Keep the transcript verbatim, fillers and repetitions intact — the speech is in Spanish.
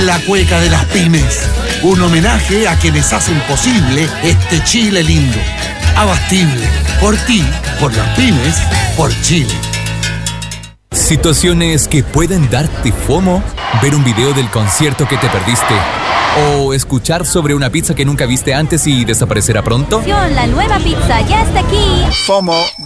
La cueca de las pymes, un homenaje a quienes hacen posible este Chile lindo. Abastible, por ti, por las pymes, por Chile. Situaciones que pueden darte FOMO, ver un video del concierto que te perdiste o escuchar sobre una pizza que nunca viste antes y desaparecerá pronto. La nueva pizza ya está aquí. FOMO.